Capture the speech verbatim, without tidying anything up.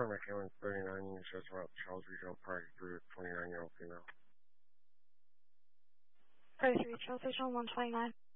Affirm, McAllen, thirty-nine, Union shows about Charles Regional Park Group, twenty-nine-year-old female. thirty-three, Charles Regional, one twenty-nine.